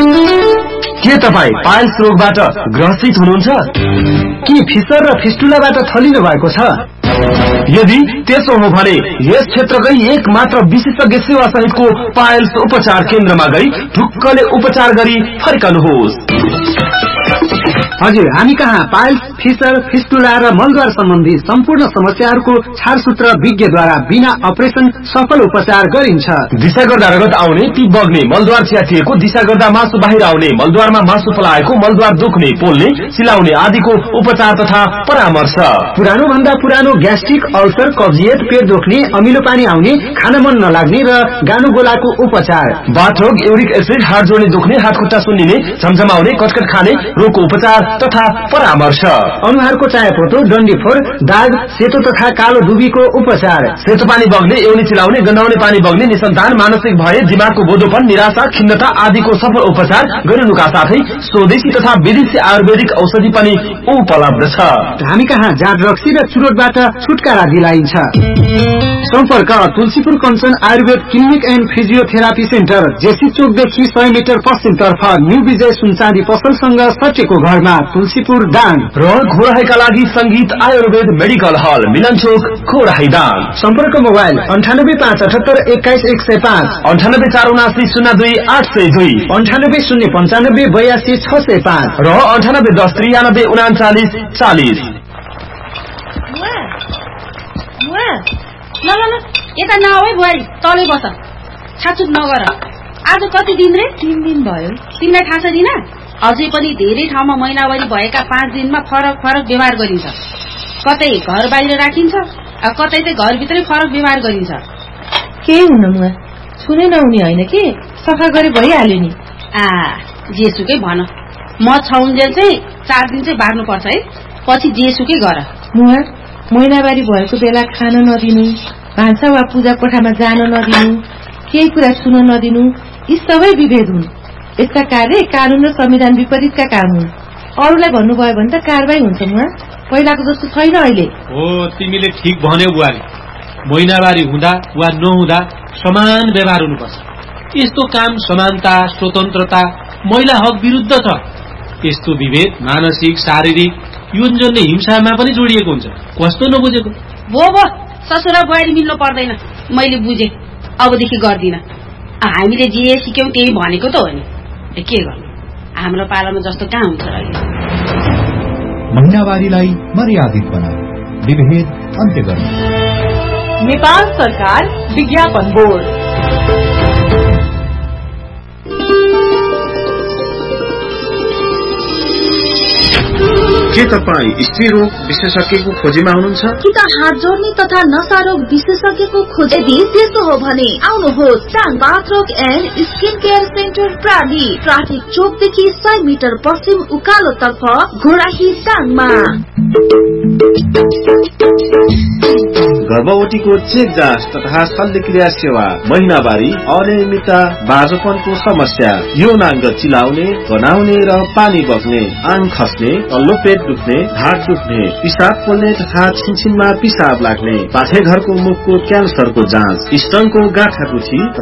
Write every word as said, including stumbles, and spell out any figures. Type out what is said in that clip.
के तपाई पाइल्स रोगबाट ग्रसित हुनुहुन्छ? के फिसर र फिस्टुलाबाट थलिनु भएको छ? यदि त्यसो हो भने यस क्षेत्रकै एक मात्र विशेषज्ञ सेवा सहितको पाइल्स उपचार केन्द्रमा गई ढुक्कले उपचार गरी फर्कनुहोस्। हजुर, हामी कहाँ पाइल्स, फिसर, फिस्टुला र मलद्वार सम्बन्धी सम्पूर्ण समस्याहरूको छारसूत्र विज्ञद्वारा बिना अपरेसन सफल उपचार गरिन्छ। दिशा गर्दा रगत आउने, पिप बग्ने, मलद्वार च्यातिएको, दिशा गर्दा मासु बाहिर आउने, मलद्वारमा मासु पलाएको, मलद्वार दुख्ने, पोल्ने, सिलाउने आदिको उपचार तथा परामर्श। पुरानो भन्दा पुरानो ग्यास्ट्रिक, अल्सर, कब्जियत, पेट दुख्ने, अमिलो पानी आउने, खान मन नलाग्ने र गानु गोलाको उपचार। बाथरोग, युरिक एसिड, हात जोड्ने दुख्ने, हात खुट्टा सुन्निने, झमझमाउने, कटकट खाने रोगको उपचार तथा परामर्श। अनुहारको चायापोतो, डन्डीफोर, दाग, सेतो तथा कालो दुबीको उपचार। सेतो पानी बग्ने, एउनी चिलाउने, गन्धाउने पानी बग्ने, निसन्तान, मानसिक भय, दिमागको बोधोपन, निराशा, खिन्नता आदिको सफल उपचार गरिनुका साथै स्वदेशी तथा विदेशी आयुर्वेदिक औषधि पनि उपलब्ध छ। हामी कहाँ जाँड रक्सी र चुरोटबाट छुटकारा दिलाइन्छ। सम्पर्क Tulsipur Kanchan Ayurveda clinic and physiotherapy centre, JC चोकदेखि सय मिटर पश्चिमतर्फ न्यू विजय सुनचाँदी पसलसँग सटेको घरमा, तुलसीपुर दाङ। र घोराहीका लागि संगीत आयुर्वेद मेडिकल हल, मिलन चोक, घोराही दाङ। सम्पर्क मोबाइल अन्ठानब्बे पाँच अठहत्तर एक्काइस एक सय पाँच, अन्ठानब्बे चार उनासी शून्य दुई आठ सय दुई, अन्ठानब्बे शून्य पञ्चानब्बे बयासी छ सय पाँच र अन्ठानब्बे दस त्रियानब्बे उनाचालिस चालिस। ल ल ल यता नआऊ है बुहारी, तलै बस, छाचुप नगर। आज कति दिन रे? तीन दिन भयो। तिमीलाई थाहा छ दिन? अझै पनि धेरै ठाउँमा महिनावारी भएका पाँच दिनमा फरक फरक व्यवहार गरिन्छ। कतै घर बाहिर राखिन्छ, कतै चाहिँ घरभित्रै फरक व्यवहार गरिन्छ। के हुन मुआ, छुनै नहुने होइन कि, सफा गरे भइहाल्यो नि। आ जेसुकै भन, म छाउन्जेल चाहिँ चार दिन चाहिँ बार्नु पर्छ है, पछि जेसुकै गर। मुआ, महिनावारी भएको बेला खान नदिनु, भान्सा वा पूजा कोठामा जान नदिनु, केही कुरा छुन नदिनु, यी सबै विभेद हुन्। यस्ता कार्य कानून र संविधान विपरीतका काम हुन्। अरूलाई भन्नुभयो भने त कारवाही हुन्छ। मुआ, पहिलाको जस्तो छैन अहिले। हो, तिमीले ठिक भन्यौ बुहारी। महिनावारी हुँदा वा नहुँदा समान व्यवहार हुनुपर्छ। यस्तो काम समानता, स्वतन्त्रता, महिला हक विरुद्ध छ। यस्तो विभेद मानसिक, शारीरिक, यौनजन्य हिंसामा पनि जोडिएको हुन्छ। कस्तो नबुझेको? भो भो, ससुरा बुहारी मिल्नु पर्दैन। मैले बुझे, अबदेखि गर्दिन। हामीले जे सिक्यौं त्यही भनेको त हो नि, के गर्नु, हाम्रो पालामा जस्तो कहाँ हुन्छ र। महिनावारीलाई मर्यादित बनाऊ, विभेद अन्त्य गर्नु। नेपाल सरकार विज्ञापन बोर्ड। के तपाई स्त्री रोग विशेषज्ञको खोजीमा हुनुहुन्छ? कि त हात जोड्ने तथा नशा रोग विशेषज्ञको खोजी? यदि त्यसो हो भने आउनुहोस् टाङ बाथरोग and skin care centre प्राली, traffic चोकदेखि सय मिटर पश्चिम उकालो तर्फ, घोराही टाङमा। गर्भवतीको चेक जाँच तथा शल्यक्रिया सेवा, महिनावारी, अनियमितता, बाँझोपनको समस्या, यौनाङ्ग चिलाउने, गनाउने र पानी बग्ने, आङ खस्ने, तल्लो पेट दुख्ने, ढाड दुख्ने, पिसाब पोल्ने तथा छिनछिनमा पिसाब लाग्ने, पाठेघरको मुखको क्यान्सरको जाँच, स्टनको गाँठागुठी